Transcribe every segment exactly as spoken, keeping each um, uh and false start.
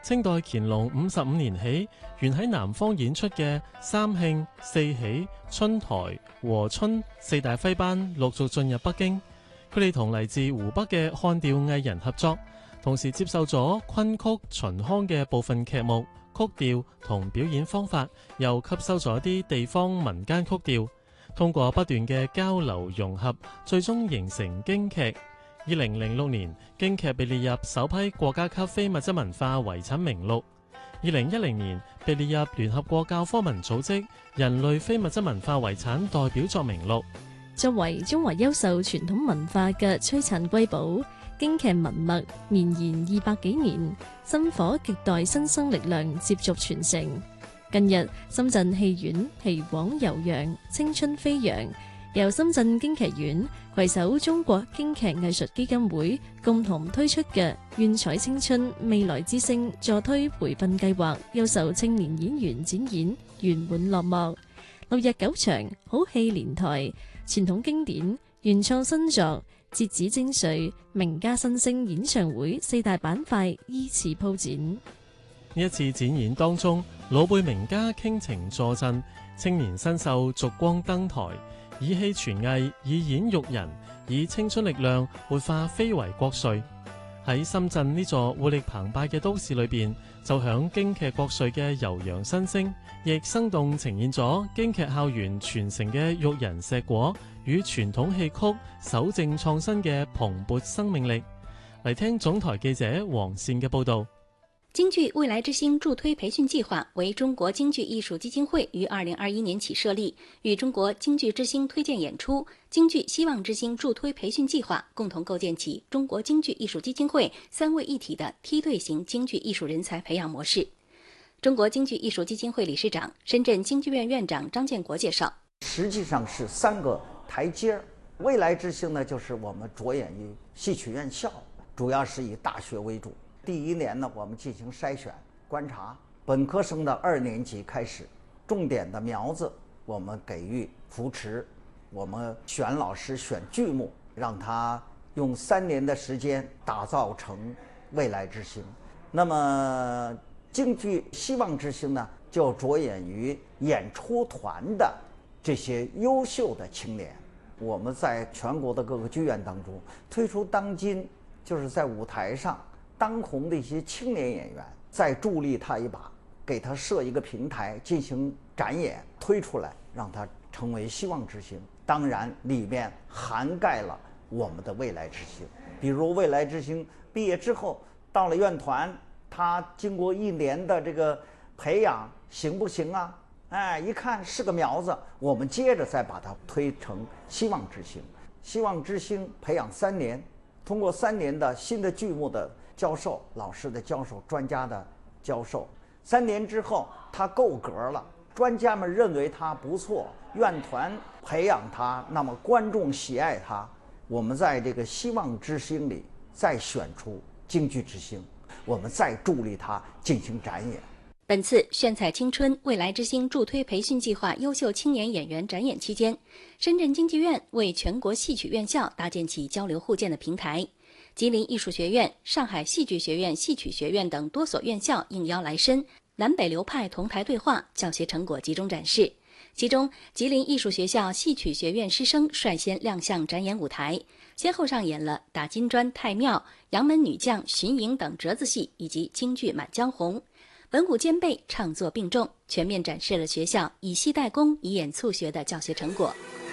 清代乾隆五十五年起，原喺南方演出嘅三慶、四喜、春台、和春四大徽班陸續進入北京。佢哋同嚟自湖北嘅漢調藝人合作，同時接受咗昆曲秦腔嘅部分劇目、曲調同表演方法，又吸收咗啲地方民間曲調，通過不斷嘅交流融合，最終形成京劇。二零零六年，京劇被列入首批國家級非物質文化遺產名錄。二零一零年，被列入聯合國教科文組織人類非物質文化遺產代表作名錄。 作為中華優秀傳統文化嘅璀璨瑰寶，京劇文脈綿延二百幾年，薪火亟待新生力量接續傳承。近日，深圳戲院皮黃悠揚，青春飛揚，由深圳京劇院攜手中國京劇藝術基金會共同推出嘅願彩青春未來之星助推培訓計劃優秀青年演員展演圓滿落幕。六日九場，好戲連台，傳統經典、原創新作、折子精髓、名家新星演唱會四大板塊依次鋪展。 呢一次展演當中，老輩名家傾情助陣，青年新秀續光登台，以戲傳藝，以演育人，以青春力量活化非遺國粹。喺深圳呢座活力澎湃嘅都市裏邊，就響京劇國粹嘅悠揚新聲，亦生動呈現咗京劇校園傳承嘅育人碩果與傳統戲曲守正創新嘅蓬勃生命力。嚟聽總台記者黃善嘅報導。 京劇未來之星助推培訓計劃為中國京劇藝術基金會於二零二一年起設立，與中國京劇之星推薦演出、京劇希望之星助推培訓計劃共同構建起中國京劇藝術基金會三位一體的梯隊型京劇藝術人才培養模式。中國京劇藝術基金會理事長、深圳京劇院院長張建國介紹， 實際上是三個台階。未來之星呢，就是我們着眼於戲曲院校，主要是以大學為主。第一年呢，我們進行篩選觀察，本科生的二年級開始，重點的苗子我們給予扶持，我們選老師選劇目，讓他用三年的時間打造成未來之星。那麼京劇希望之星呢，就着眼於演出團的這些優秀的青年。我們在全國的各個劇院當中推出當今就是在舞台上當紅的一些青年演員，再助力他一把，給他設一個平台進行展演，推出來，讓他成為希望之星。當然，裏面涵蓋了我們的未來之星。比如未來之星畢業之後到了院團，他經過一年的這個培養，行不行啊？哎，一看是個苗子，我們接着再把它推成希望之星。希望之星培養三年，通過三年的新的劇目的教授、老師的教授、專家的教授，三年之後他夠格了，專家們認為他不錯，院團培養他，那麼觀眾喜愛他，我們在這個希望之星裡再選出京劇之星，我們再助力他進行展演。 本次炫彩青春未來之星助推培訓計劃優秀青年演員展演期間，深圳京劇院為全國戲曲院校搭建起交流互鑑的平台。吉林藝術學院、上海戲劇學院戲曲學院等多所院校應邀來深，南北流派同台對話，教學成果集中展示。其中，吉林藝術學校戲曲學院師生率先亮相展演舞台，先後上演了打金磚太庙、楊門女將巡营等折子戲以及京劇滿江紅，文武兼備，唱作並重，全面展示了學校以戲代功、以演促學的教學成果。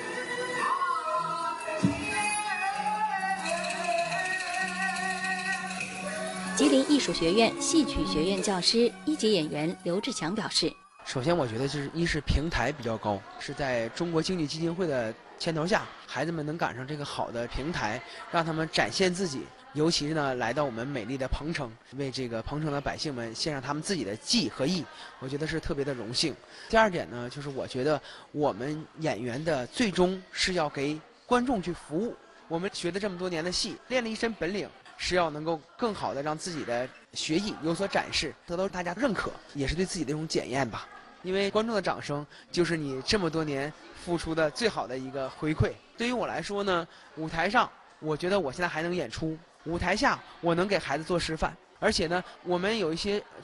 吉林藝術學院戲曲學院教師、一級演員劉志強表示， 首先我覺得就是一是平台比較高，是在中國京劇基金會的牽頭下，孩子們能趕上這個好的平台，讓他們展現自己，尤其是呢來到我們美麗的鵬城，為這個鵬城的百姓們獻上他們自己的技和藝，我覺得是特別的榮幸。第二點呢，就是我覺得我們演員的最終是要給觀眾去服務，我們學了這麼多年的戲，練了一身本領，是要能夠更好的讓自己的學藝有所展示，得到大家認可，也是對自己的一種檢驗吧。因為觀眾的掌聲就是你這麼多年付出的最好的一個回饋。對於我來說呢，舞台上我覺得我現在還能演出，舞台下我能給孩子做示範，而且呢，我們有一些